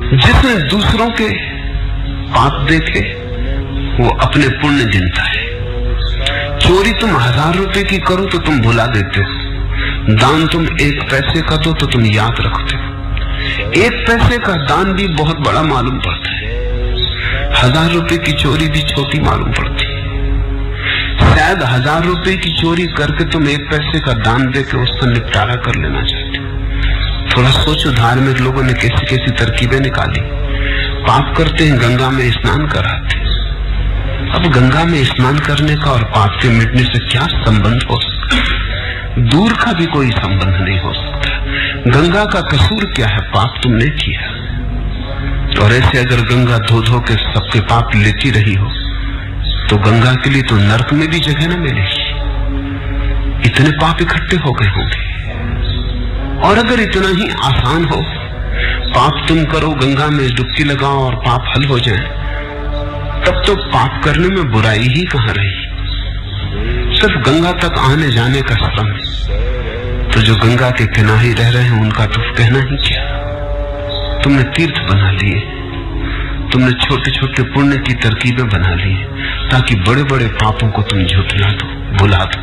जिसने दूसरों के पाप देखे वो अपने पुण्य गिनता है। चोरी तुम 1000 रुपए की करो तो तुम भुला देते हो, दान तुम 1 पैसे का दो तो तुम याद रखते हो। 1 पैसे का दान भी बहुत बड़ा मालूम पड़ता है, 1000 रुपए की चोरी भी छोटी मालूम पड़ती है। शायद 1000 रुपए की चोरी करके तुम 1 पैसे का दान देके उसका निपटारा कर लेना चाहते हो। थोड़ा सोचो, धार्मिक लोगों ने कैसी कैसी तरकीबें निकाली। पाप करते हैं, गंगा में स्नान कराते। अब गंगा में स्नान करने का और पाप के मिटने से क्या संबंध हो सकता है? दूर का भी कोई संबंध नहीं हो सकता। गंगा का कसूर क्या है? पाप तुमने किया। और ऐसे अगर गंगा धो धो के सबके पाप लेती रही हो तो गंगा के लिए तो नरक में भी जगह न मिलेगी। इतने पाप इकट्ठे हो गए होंगे। और अगर इतना ही आसान हो, पाप तुम करो, गंगा में डुबकी लगाओ और पाप हल हो जाए, तब तो पाप करने में बुराई ही कहां रही। सिर्फ गंगा तक आने जाने का श्रम है, तो जो गंगा के किनारे रह रहे हैं उनका तो कहना ही क्या। तुमने तीर्थ बना लिए, तुमने छोटे छोटे पुण्य की तरकीबें बना ली ताकि बड़े बड़े पापों को तुम झुठला दो, भुला दो।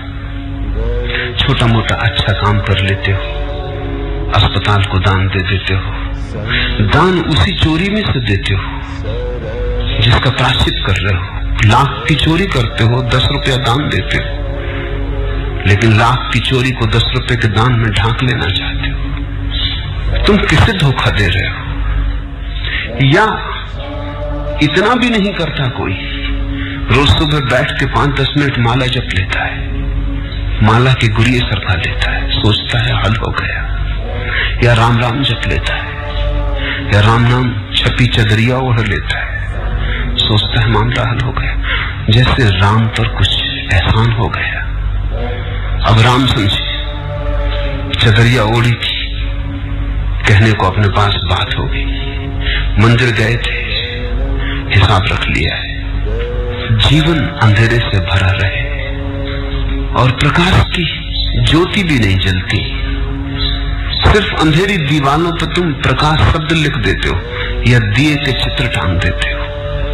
छोटा मोटा अच्छा काम कर लेते हो, अस्पताल को दान दे देते हो, दान उसी चोरी में से देते हो जिसका प्रायश्चित कर रहे हो। लाख की चोरी करते हो, 10 रुपया दान देते हो, लेकिन लाख की चोरी को 10 रुपए के दान में ढांक लेना चाहते हो। तुम किसे धोखा दे रहे हो? या इतना भी नहीं करता कोई, रोज सुबह बैठ के 5-10 मिनट माला जप लेता है, माला के गुरिये सरका लेता है, सोचता है हल हो गया। या राम राम जप लेता है, या राम नाम छपी चदरिया ओढ़ लेता है, सोचता है मामला हल हो गया, जैसे राम पर कुछ एहसान हो गया। अब राम समझे, चदरिया ओढ़ी थी, कहने को अपने पास बात हो गई, मंदिर गए थे, हिसाब रख लिया है। जीवन अंधेरे से भरा रहे और प्रकाश की ज्योति भी नहीं जलती। सिर्फ अंधेरी दीवालों पर तुम प्रकाश शब्द लिख देते हो या दिए के चित्र टांग देते हो।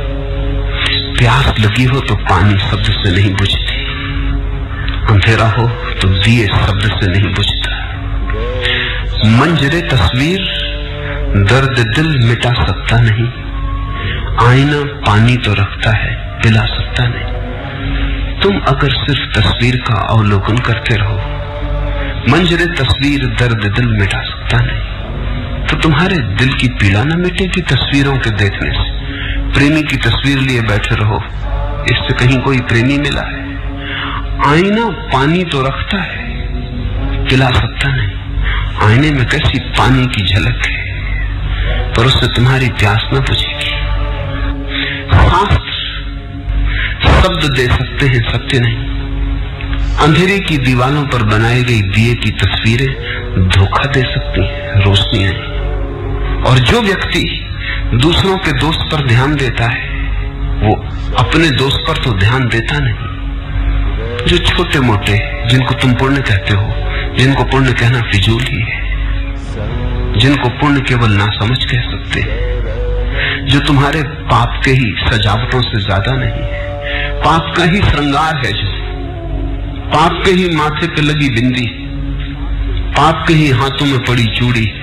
प्यास लगी हो तो पानी शब्द से नहीं बुझती, अंधेरा हो तो दिए शब्द से नहीं बुझता। मंजरे तस्वीर दर्द दिल मिटा सकता नहीं, आईना पानी तो रखता है पिला सकता नहीं। तुम अगर सिर्फ तस्वीर का अवलोकन करते रहो, मंजरे तस्वीर दर्द दिल मिटा सकता नहीं, तो तुम्हारे दिल की पीड़ा न मिटेगी तस्वीरों के देखने से। प्रेमी की तस्वीर लिए बैठे रहो, इससे कहीं कोई प्रेमी मिला है? आईना पानी तो रखता है, पिला सकता नहीं। आईने में कैसी पानी की झलक है, पर उससे तुम्हारी प्यास न बुझेगी। शास्त्र शब्द दे सकते हैं, सत्य नहीं। अंधेरे की दीवालों पर बनाई गई दिए की तस्वीरें धोखा दे सकती हैं, रोशनी नहीं। और जो व्यक्ति दूसरों के दोष पर ध्यान देता है वो अपने दोष पर तो ध्यान देता नहीं। जो छोटे मोटे जिनको तुम पुण्य कहते हो, जिनको पुण्य कहना फिजूल ही है, जिनको पुण्य केवल ना समझ कह सकते हैं, जो तुम्हारे पाप के ही सजावटों से ज्यादा नहीं है, पाप का ही श्रृंगार है, जो पाप के ही माथे पे लगी बिंदी, पाप के ही हाथों में पड़ी चूड़ी,